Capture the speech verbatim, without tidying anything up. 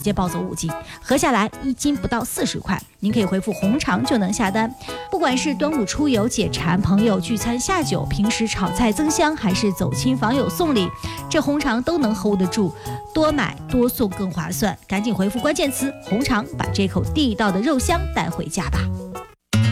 接抱走五斤，合下来一斤不到四十块，您可以回复红肠就能下单。不管是端午出游解馋，朋友聚餐下酒，平时炒菜增香，还是走亲访友送礼，这红肠都能 hold 得住，多买多送更划算。赶紧回复关键词红肠，把这口地道的肉香带回家吧。